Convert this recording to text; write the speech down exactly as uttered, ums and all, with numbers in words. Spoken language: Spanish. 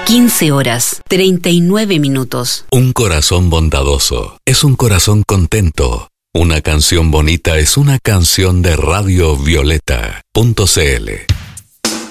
quince horas, treinta y nueve minutos. Un corazón bondadoso es un corazón contento. Una canción bonita es una canción de Radio Violeta punto c l.